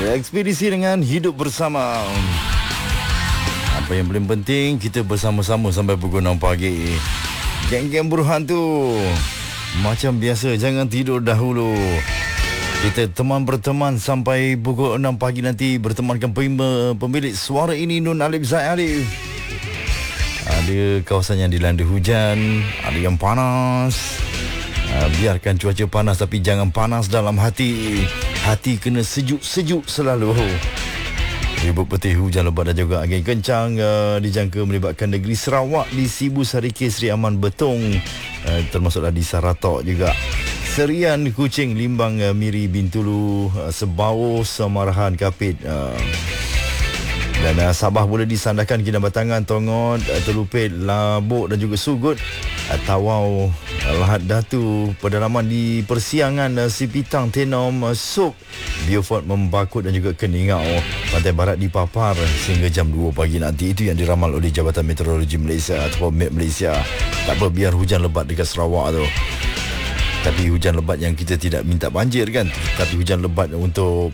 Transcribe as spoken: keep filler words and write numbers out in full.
Ekspedisi dengan hidup bersama. Apa yang paling penting, kita bersama-sama sampai pukul enam pagi. Geng-geng Burhan tu macam biasa, jangan tidur dahulu. Kita teman berteman sampai pukul enam pagi nanti, bertemankan pemilik suara ini, Nun Alif Zaid Alif. Ada kawasan yang dilanda hujan, ada yang panas. Biarkan cuaca panas, tapi jangan panas dalam hati. Hati kena sejuk-sejuk selalu. Ribut petih, hujan lebat dan juga angin kencang uh, dijangka melibatkan negeri Sarawak di Sibu Sarike, Seri Aman Betong, uh, termasuklah di Saratok juga. Serian Kuching, Limbang, uh, Miri, Bintulu, uh, Sebau, Samarahan, Kapit, uh, dan uh, Sabah boleh disandarkan Kinabatangan, Tongot, uh, Telupit, Labuk dan juga Sugut, uh, Tawau, uh, Lahad Datu, pedalaman di Persiangan, uh, Sipitang, Tenom, uh, Suk, Beaufort, Membakut dan juga Keningau. Pantai Barat dipapar sehingga jam dua pagi nanti. Itu yang diramal oleh Jabatan Meteorologi Malaysia atau M E T Malaysia. Tak apa, biar hujan lebat dekat Sarawak tu. Tapi hujan lebat yang kita tidak minta banjir kan, tapi hujan lebat untuk